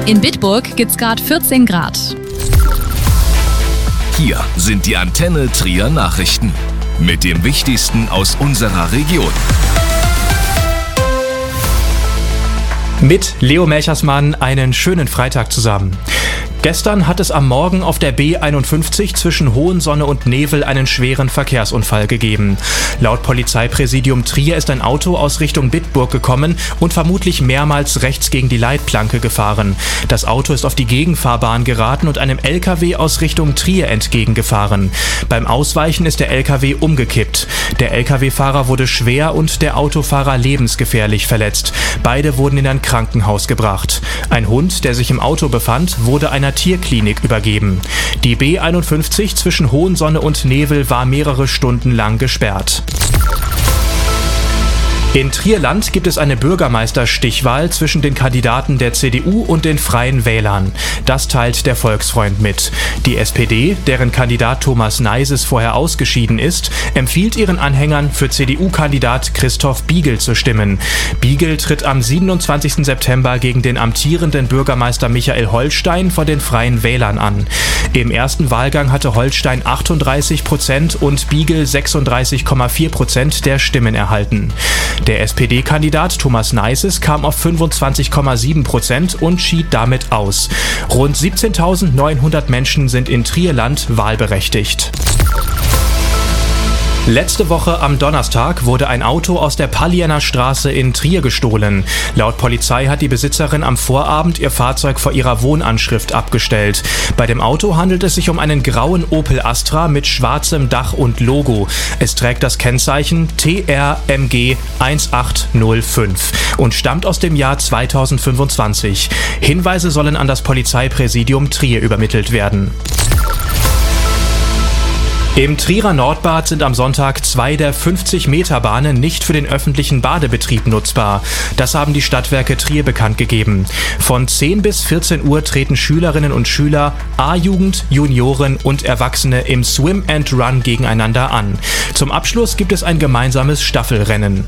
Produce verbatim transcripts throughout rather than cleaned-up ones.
In Bitburg gibt's gerade vierzehn Grad. Hier sind die Antenne Trier Nachrichten mit dem Wichtigsten aus unserer Region. Mit Leo Melchersmann einen schönen Freitag zusammen. Gestern hat es am Morgen auf der B einundfünfzig zwischen Hohensonne und Nevel einen schweren Verkehrsunfall gegeben. Laut Polizeipräsidium Trier ist ein Auto aus Richtung Bitburg gekommen und vermutlich mehrmals rechts gegen die Leitplanke gefahren. Das Auto ist auf die Gegenfahrbahn geraten und einem L K W aus Richtung Trier entgegengefahren. Beim Ausweichen ist der L K W umgekippt. Der L K W-Fahrer wurde schwer und der Autofahrer lebensgefährlich verletzt. Beide wurden in ein Krankenhaus gebracht. Ein Hund, der sich im Auto befand, wurde einer Tierklinik übergeben. Die B einundfünfzig zwischen Hohensonne und Nevel war mehrere Stunden lang gesperrt. In Trier-Land gibt es eine Bürgermeisterstichwahl zwischen den Kandidaten der C D U und den Freien Wählern. Das teilt der Volksfreund mit. Die S P D, deren Kandidat Thomas Neises vorher ausgeschieden ist, empfiehlt ihren Anhängern, für C D U-Kandidat Christoph Biegel zu stimmen. Biegel tritt am siebenundzwanzigsten September gegen den amtierenden Bürgermeister Michael Holstein von den Freien Wählern an. Im ersten Wahlgang hatte Holstein achtunddreißig Prozent und Biegel sechsunddreißig Komma vier Prozent der Stimmen erhalten. Der S P D-Kandidat Thomas Neises kam auf fünfundzwanzig Komma sieben Prozent und schied damit aus. Rund siebzehntausendneunhundert Menschen sind in Trier-Land wahlberechtigt. Letzte Woche am Donnerstag wurde ein Auto aus der Palliener Straße in Trier gestohlen. Laut Polizei hat die Besitzerin am Vorabend ihr Fahrzeug vor ihrer Wohnanschrift abgestellt. Bei dem Auto handelt es sich um einen grauen Opel Astra mit schwarzem Dach und Logo. Es trägt das Kennzeichen T R M G eins acht null fünf und stammt aus dem Jahr zweitausendfünfundzwanzig. Hinweise sollen an das Polizeipräsidium Trier übermittelt werden. Im Trierer Nordbad sind am Sonntag zwei der fünfzig-Meter-Bahnen nicht für den öffentlichen Badebetrieb nutzbar. Das haben die Stadtwerke Trier bekannt gegeben. Von zehn bis vierzehn Uhr treten Schülerinnen und Schüler, A-Jugend, Junioren und Erwachsene im Swim and Run gegeneinander an. Zum Abschluss gibt es ein gemeinsames Staffelrennen.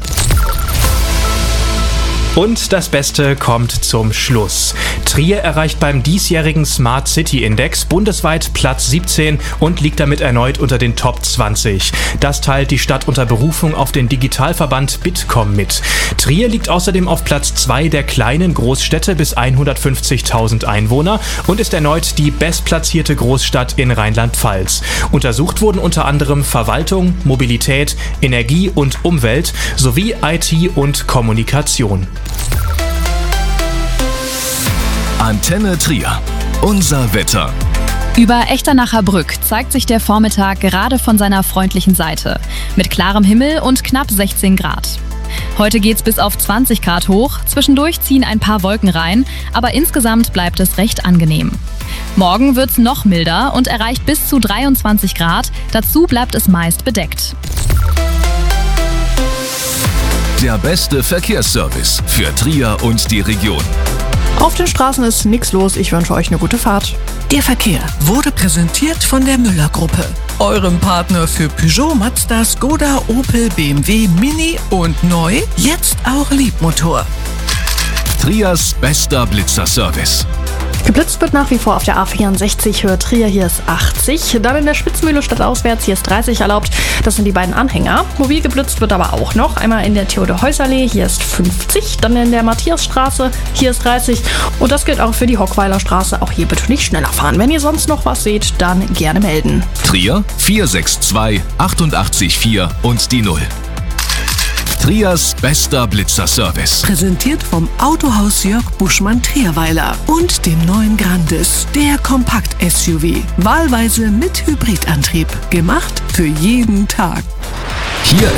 Und das Beste kommt zum Schluss. Trier erreicht beim diesjährigen Smart City Index bundesweit Platz siebzehn und liegt damit erneut unter den Top zwanzig. Das teilt die Stadt unter Berufung auf den Digitalverband Bitkom mit. Trier liegt außerdem auf Platz zwei der kleinen Großstädte bis hundertfünfzigtausend Einwohner und ist erneut die bestplatzierte Großstadt in Rheinland-Pfalz. Untersucht wurden unter anderem Verwaltung, Mobilität, Energie und Umwelt sowie I T und Kommunikation. Antenne Trier. Unser Wetter. Über Echternacher Brück zeigt sich der Vormittag gerade von seiner freundlichen Seite. Mit klarem Himmel und knapp sechzehn Grad. Heute geht's bis auf zwanzig Grad hoch, zwischendurch ziehen ein paar Wolken rein, aber insgesamt bleibt es recht angenehm. Morgen wird's noch milder und erreicht bis zu dreiundzwanzig Grad, dazu bleibt es meist bedeckt. Der beste Verkehrsservice für Trier und die Region. Auf den Straßen ist nichts los. Ich wünsche euch eine gute Fahrt. Der Verkehr wurde präsentiert von der Müller-Gruppe. Eurem Partner für Peugeot, Mazda, Skoda, Opel, B M W, Mini und neu, jetzt auch Liebmotor. Triers bester Blitzerservice. Geblitzt wird nach wie vor auf der A vierundsechzig Höhe Trier, hier ist achtzig. Dann in der Spitzmühle stadtauswärts, hier ist dreißig erlaubt. Das sind die beiden Anhänger. Mobil geblitzt wird aber auch noch. Einmal in der Theodor-Heuss-Allee, hier ist fünfzig. Dann in der Matthiasstraße, hier ist dreißig. Und das gilt auch für die Hockweiler Straße. Auch hier bitte nicht schneller fahren. Wenn ihr sonst noch was seht, dann gerne melden. Trier vier sechs zwei acht acht vier und die null. Triers bester Blitzerservice. Präsentiert vom Autohaus Jörg Buschmann Trierweiler und dem neuen Grandis, der Kompakt-S U V. Wahlweise mit Hybridantrieb. Gemacht für jeden Tag. Hier